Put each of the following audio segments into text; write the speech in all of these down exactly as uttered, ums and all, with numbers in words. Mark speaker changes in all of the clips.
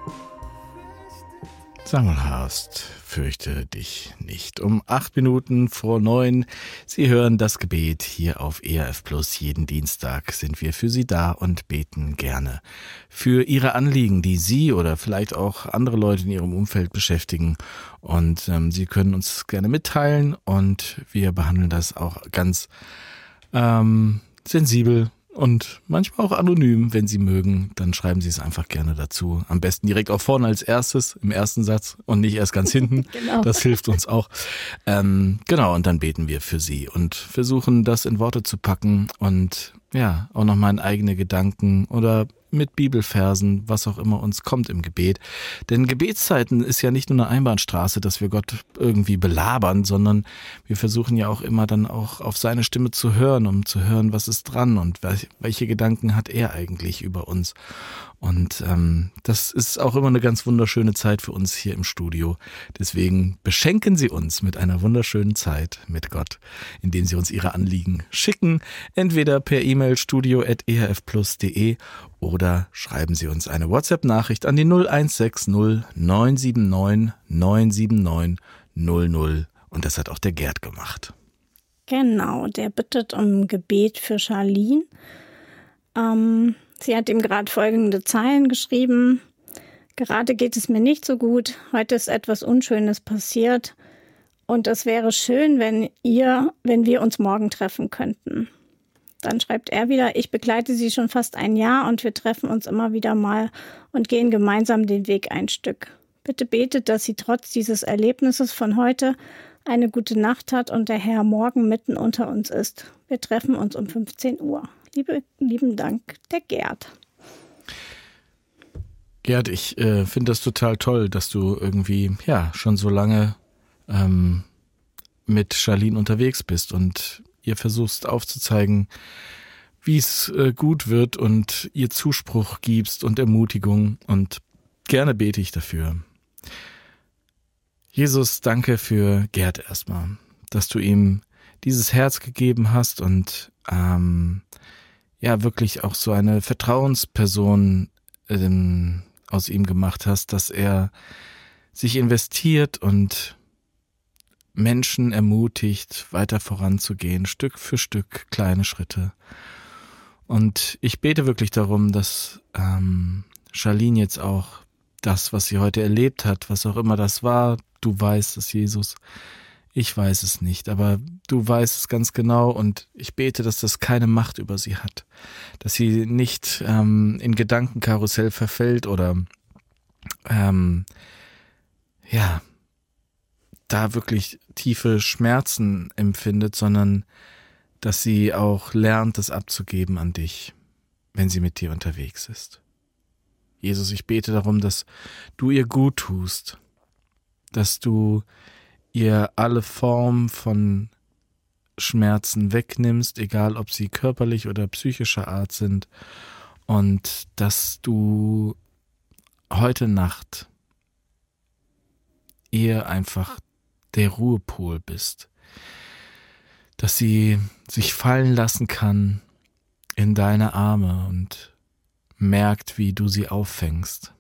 Speaker 1: Sangelhast, fürchte dich nicht. Um acht Minuten vor neun. Sie hören das Gebet hier auf E R F Plus. Jeden Dienstag sind wir für Sie da und beten gerne für Ihre Anliegen, die Sie oder vielleicht auch andere Leute in Ihrem Umfeld beschäftigen. Und ähm, Sie können uns gerne mitteilen und wir behandeln das auch ganz ähm, sensibel. Und manchmal auch anonym, wenn Sie mögen, dann schreiben Sie es einfach gerne dazu. Am besten direkt auch vorne als erstes, im ersten Satz und nicht erst ganz hinten. Genau. Das hilft uns auch. Ähm, genau, und dann beten wir für Sie und versuchen, das in Worte zu packen und ja, auch nochmal in eigene Gedanken oder mit Bibelversen, was auch immer uns kommt im Gebet. Denn Gebetszeiten ist ja nicht nur eine Einbahnstraße, dass wir Gott irgendwie belabern, sondern wir versuchen ja auch immer dann auch auf seine Stimme zu hören, um zu hören, was ist dran und welche Gedanken hat er eigentlich über uns. Und ähm, das ist auch immer eine ganz wunderschöne Zeit für uns hier im Studio. Deswegen beschenken Sie uns mit einer wunderschönen Zeit mit Gott, indem Sie uns Ihre Anliegen schicken, entweder per E-Mail studio at e r f plus punkt de oder schreiben Sie uns eine WhatsApp-Nachricht an die null eins sechs null neun sieben neun neun sieben neun null null. Und das hat auch der Gerd gemacht.
Speaker 2: Genau, der bittet um Gebet für Charlene. Ähm, sie hat ihm gerade folgende Zeilen geschrieben. Gerade geht es mir nicht so gut. Heute ist etwas Unschönes passiert. Und es wäre schön, wenn ihr, wenn wir uns morgen treffen könnten. Dann schreibt er wieder, ich begleite sie schon fast ein Jahr und wir treffen uns immer wieder mal und gehen gemeinsam den Weg ein Stück. Bitte betet, dass sie trotz dieses Erlebnisses von heute eine gute Nacht hat und der Herr morgen mitten unter uns ist. Wir treffen uns um fünfzehn Uhr. Liebe, lieben Dank, der Gerd.
Speaker 1: Gerd, ich äh, finde das total toll, dass du irgendwie ja schon so lange ähm, mit Charlene unterwegs bist und ihr versuchst aufzuzeigen, wie es äh, gut wird und ihr Zuspruch gibst und Ermutigung und gerne bete ich dafür. Jesus, danke für Gerd erstmal, dass du ihm dieses Herz gegeben hast und ähm, ja wirklich auch so eine Vertrauensperson ähm, aus ihm gemacht hast, dass er sich investiert und Menschen ermutigt, weiter voranzugehen, Stück für Stück, kleine Schritte. Und ich bete wirklich darum, dass ähm, Charlene jetzt auch das, was sie heute erlebt hat, was auch immer das war, du weißt es, Jesus, ich weiß es nicht, aber du weißt es ganz genau und ich bete, dass das keine Macht über sie hat, dass sie nicht ähm, in Gedankenkarussell verfällt oder ähm, ja, da wirklich tiefe Schmerzen empfindet, sondern dass sie auch lernt, das abzugeben an dich, wenn sie mit dir unterwegs ist. Jesus, ich bete darum, dass du ihr gut tust, dass du ihr alle Form von Schmerzen wegnimmst, egal ob sie körperlich oder psychischer Art sind, und dass du heute Nacht ihr einfach der Ruhepol bist, dass sie sich fallen lassen kann in deine Arme und merkt, wie du sie auffängst,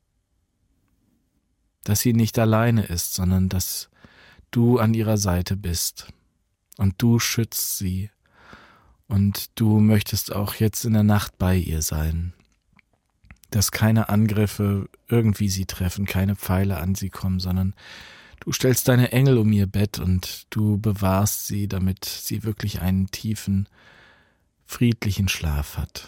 Speaker 1: dass sie nicht alleine ist, sondern dass du an ihrer Seite bist und du schützt sie und du möchtest auch jetzt in der Nacht bei ihr sein, dass keine Angriffe irgendwie sie treffen, keine Pfeile an sie kommen, sondern du stellst deine Engel um ihr Bett und du bewahrst sie, damit sie wirklich einen tiefen, friedlichen Schlaf hat.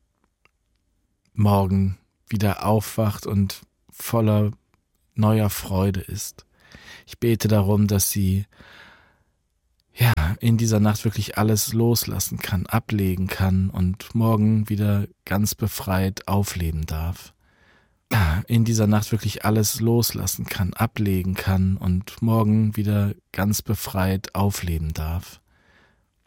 Speaker 1: Morgen wieder aufwacht und voller neuer Freude ist. Ich bete darum, dass sie ja in dieser Nacht wirklich alles loslassen kann, ablegen kann und morgen wieder ganz befreit aufleben darf. In dieser Nacht wirklich alles loslassen kann, ablegen kann und morgen wieder ganz befreit aufleben darf.